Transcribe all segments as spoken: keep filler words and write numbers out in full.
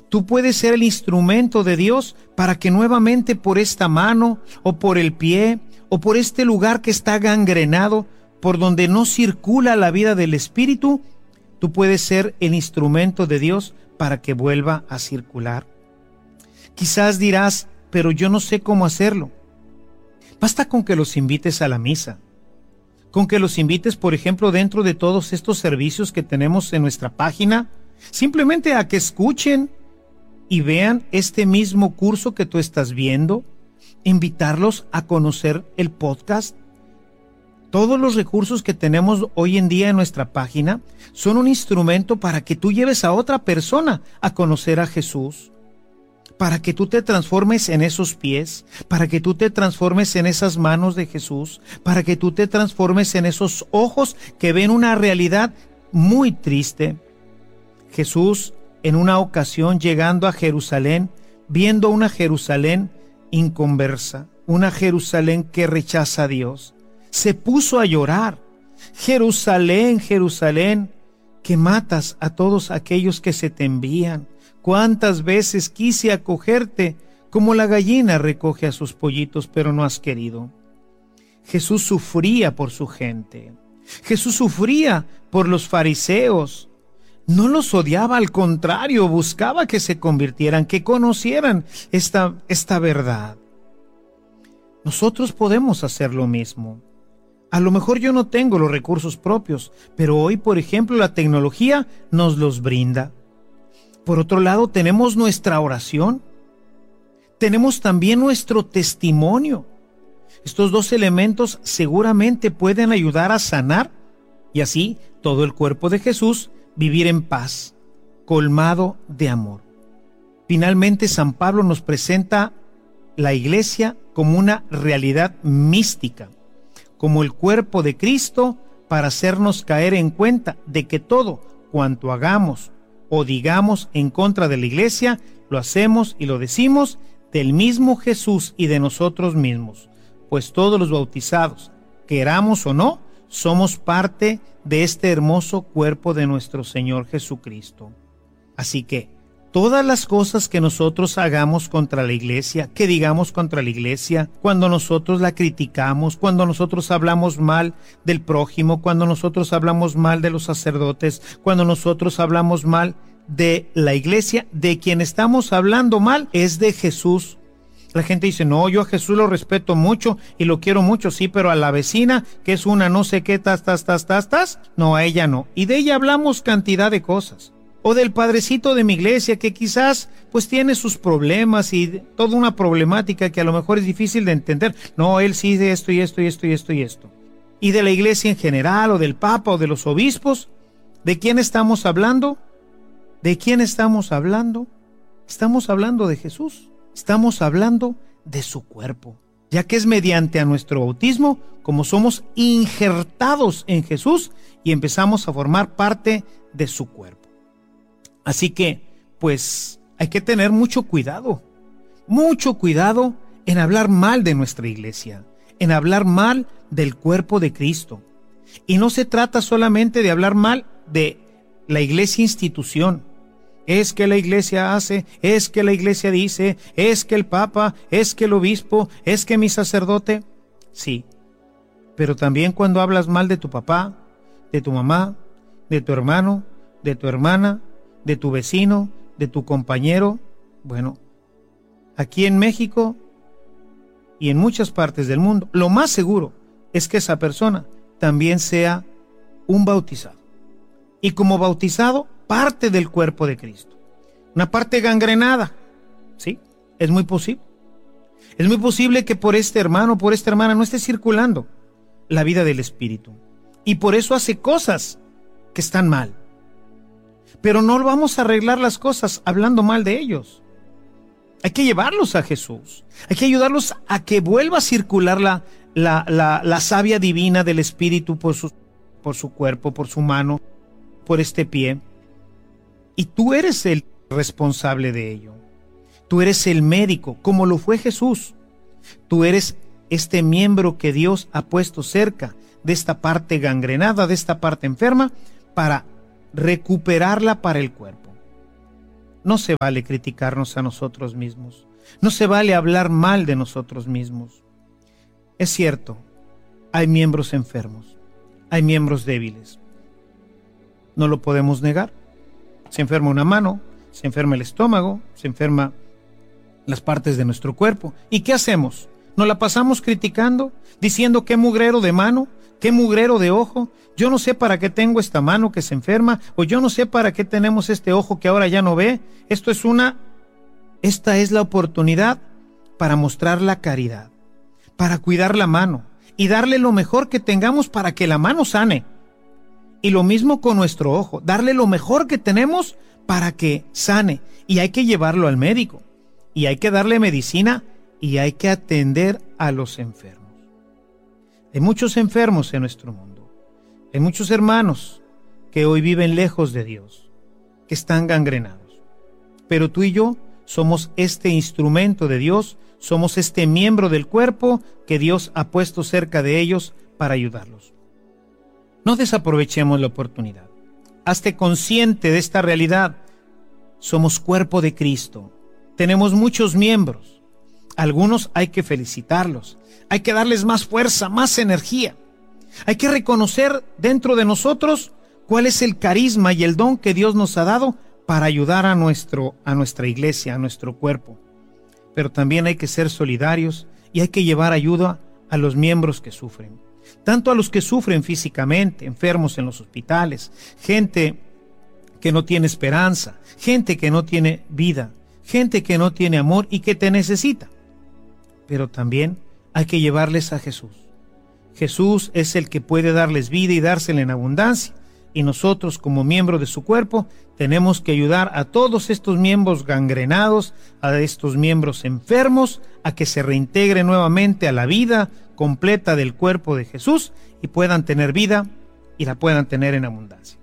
Tú puedes ser el instrumento de Dios para que nuevamente por esta mano o por el pie o por este lugar que está gangrenado, por donde no circula la vida del Espíritu, tú puedes ser el instrumento de Dios para que vuelva a circular. Quizás dirás, pero yo no sé cómo hacerlo. Basta con que los invites a la misa, con que los invites, por ejemplo, dentro de todos estos servicios que tenemos en nuestra página, simplemente a que escuchen y vean este mismo curso que tú estás viendo, invitarlos a conocer el podcast. Todos los recursos que tenemos hoy en día en nuestra página son un instrumento para que tú lleves a otra persona a conocer a Jesús, para que tú te transformes en esos pies, para que tú te transformes en esas manos de Jesús, para que tú te transformes en esos ojos que ven una realidad muy triste. Jesús, en una ocasión llegando a Jerusalén, viendo una Jerusalén inconversa, una Jerusalén que rechaza a Dios, se puso a llorar. Jerusalén, Jerusalén, que matas a todos aquellos que se te envían. Cuántas veces quise acogerte, como la gallina recoge a sus pollitos, pero no has querido. Jesús sufría por su gente. Jesús sufría por los fariseos. No los odiaba, al contrario, buscaba que se convirtieran, que conocieran esta, esta verdad. Nosotros podemos hacer lo mismo. A lo mejor yo no tengo los recursos propios, pero hoy, por ejemplo, la tecnología nos los brinda. Por otro lado, tenemos nuestra oración. Tenemos también nuestro testimonio. Estos dos elementos seguramente pueden ayudar a sanar y así todo el cuerpo de Jesús vivir en paz, colmado de amor. Finalmente, San Pablo nos presenta la iglesia como una realidad mística, como el cuerpo de Cristo, para hacernos caer en cuenta de que todo cuanto hagamos o digamos en contra de la iglesia, lo hacemos y lo decimos del mismo Jesús y de nosotros mismos, pues todos los bautizados, queramos o no, somos parte de este hermoso cuerpo de nuestro Señor Jesucristo. Así que todas las cosas que nosotros hagamos contra la iglesia, que digamos contra la iglesia, cuando nosotros la criticamos, cuando nosotros hablamos mal del prójimo, cuando nosotros hablamos mal de los sacerdotes, cuando nosotros hablamos mal de la iglesia, de quien estamos hablando mal es de Jesús. La gente dice, no, yo a Jesús lo respeto mucho y lo quiero mucho, sí, pero a la vecina, que es una no sé qué, tas, tas, tas, tas, tas, no, a ella no. Y de ella hablamos cantidad de cosas. O del padrecito de mi iglesia, que quizás pues tiene sus problemas y toda una problemática que a lo mejor es difícil de entender. No, él sí de esto y esto y esto y esto y esto. Y de la iglesia en general, o del papa, o de los obispos. ¿De quién estamos hablando? ¿De quién estamos hablando? Estamos hablando de Jesús. Estamos hablando de su cuerpo, ya que es mediante a nuestro bautismo como somos injertados en Jesús y empezamos a formar parte de su cuerpo. Así que, pues, hay que tener mucho cuidado, mucho cuidado en hablar mal de nuestra iglesia, en hablar mal del cuerpo de Cristo. Y no se trata solamente de hablar mal de la iglesia institución. Es que la iglesia hace, es que la iglesia dice, es que el papa, es que el obispo, es que mi sacerdote. Sí, pero también cuando hablas mal de tu papá, de tu mamá, de tu hermano, de tu hermana, de tu vecino, de tu compañero, bueno, aquí en México y en muchas partes del mundo, lo más seguro es que esa persona también sea un bautizado. Y como bautizado, parte del cuerpo de Cristo. Una parte gangrenada, ¿sí? Es muy posible. Es muy posible que por este hermano, por esta hermana no esté circulando la vida del Espíritu. Y por eso hace cosas que están mal. Pero no vamos a arreglar las cosas hablando mal de ellos. Hay que llevarlos a Jesús. Hay que ayudarlos a que vuelva a circular la, la, la, la savia divina del Espíritu por su, por su cuerpo, por su mano, por este pie. Y tú eres el responsable de ello. Tú eres el médico, como lo fue Jesús. Tú eres este miembro que Dios ha puesto cerca de esta parte gangrenada, de esta parte enferma, para recuperarla para el cuerpo. no se vale criticarnos a nosotros mismos. No se vale hablar mal de nosotros mismos. Es cierto, hay miembros enfermos, hay miembros débiles. No lo podemos negar. Se enferma una mano, se enferma el estómago, se enferma las partes de nuestro cuerpo. ¿Y qué hacemos? ¿Nos la pasamos criticando, diciendo qué mugrero de mano, qué mugrero de ojo? Yo no sé para qué tengo esta mano que se enferma, o yo no sé para qué tenemos este ojo que ahora ya no ve. Esto es una, esta es la oportunidad para mostrar la caridad, para cuidar la mano y darle lo mejor que tengamos para que la mano sane. Y lo mismo con nuestro ojo, darle lo mejor que tenemos para que sane. Y hay que llevarlo al médico, y hay que darle medicina, y hay que atender a los enfermos. Hay muchos enfermos en nuestro mundo. Hay muchos hermanos que hoy viven lejos de Dios, que están gangrenados. Pero tú y yo somos este instrumento de Dios, somos este miembro del cuerpo que Dios ha puesto cerca de ellos para ayudarlos. No desaprovechemos la oportunidad. Hazte consciente de esta realidad. Somos cuerpo de Cristo. Tenemos muchos miembros. Algunos hay que felicitarlos. Hay que darles más fuerza, más energía. Hay que reconocer dentro de nosotros cuál es el carisma y el don que Dios nos ha dado para ayudar a, nuestro, a nuestra iglesia, a nuestro cuerpo. Pero también hay que ser solidarios y hay que llevar ayuda a los miembros que sufren. Tanto a los que sufren físicamente, enfermos en los hospitales, gente que no tiene esperanza, gente que no tiene vida, gente que no tiene amor y que te necesita. Pero también hay que llevarles a Jesús. Jesús es el que puede darles vida y dársela en abundancia. Y nosotros, como miembros de su cuerpo, tenemos que ayudar a todos estos miembros gangrenados, a estos miembros enfermos, a que se reintegren nuevamente a la vida completa del cuerpo de Jesús y puedan tener vida y la puedan tener en abundancia.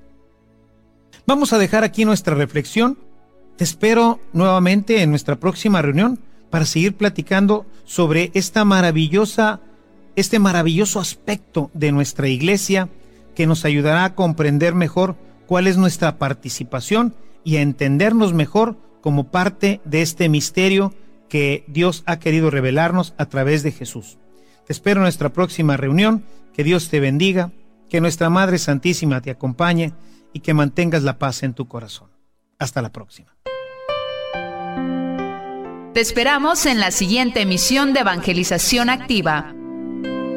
Vamos a dejar aquí nuestra reflexión. Te espero nuevamente en nuestra próxima reunión para seguir platicando sobre esta maravillosa, este maravilloso aspecto de nuestra iglesia que nos ayudará a comprender mejor cuál es nuestra participación y a entendernos mejor como parte de este misterio que Dios ha querido revelarnos a través de Jesús. Te espero en nuestra próxima reunión. Que Dios te bendiga, que nuestra Madre Santísima te acompañe y que mantengas la paz en tu corazón. Hasta la próxima. Te esperamos en la siguiente emisión de Evangelización Activa.